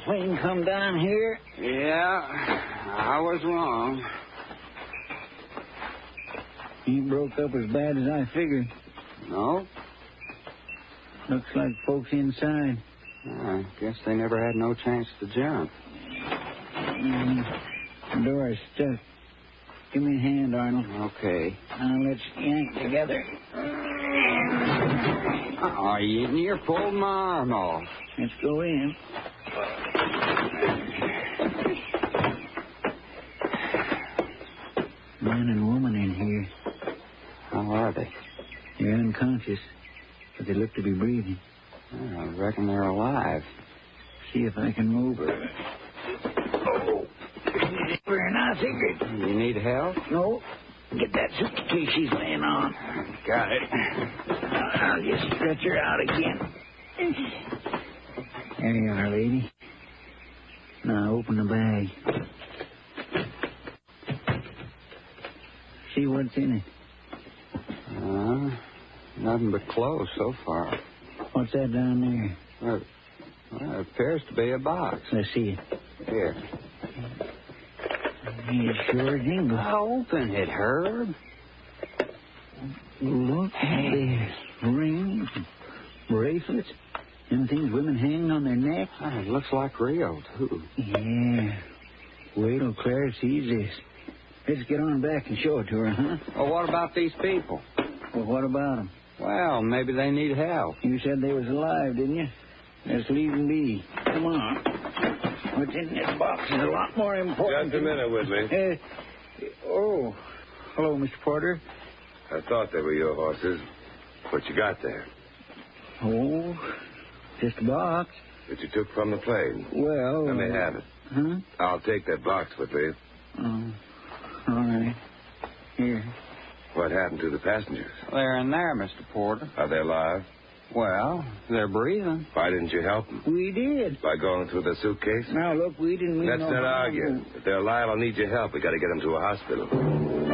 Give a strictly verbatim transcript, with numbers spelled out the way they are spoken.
gasoline come down here? Yeah, I was wrong. He broke up as bad as I figured. No? Looks like folks inside. I guess they never had no chance to jump. Mm, the door is stuck. Give me a hand, Arnold. Okay. Now let's yank together. Oh, you near pulled my arm off. Let's go in. Man and woman in here. How are they? They're unconscious, but they look to be breathing. Well, I reckon they're alive. See if I can move her. Oh, very nice, Ingrid. You need help? No. Get that suitcase she's laying on. Got it. I'll just stretch her out again. There you are, lady. Now open the bag. See what's in it. Uh, nothing but clothes so far. What's that down there? Well, well, it appears to be a box. Let's see it. Here. It sure jingle. Open it, Herb. Look at this. Rings, bracelets, them things women hang on their necks. Oh, it looks like real, too. Yeah. Wait till Claire sees this. Let's get on back and show it to her, huh? Well, what about these people? Well, what about them? Well, maybe they need help. You said they was alive, didn't you? Let's leave them be. Come on. What's in this box is a lot more important. Just a minute, Whitley. Uh, oh. Hello, Mister Porter. I thought they were your horses. What you got there? Oh, just a box. That you took from the plane. Well... Let me have it. Huh? I'll take that box, Whitley. Oh, all right. Here. What happened to the passengers? They're in there, Mister Porter. Are they alive? Well, they're breathing. Why didn't you help them? We did. By going through the suitcase? Now, look, we didn't mean Let's no not harm. argue. If they're alive, I'll need your help. We got to get them to a hospital.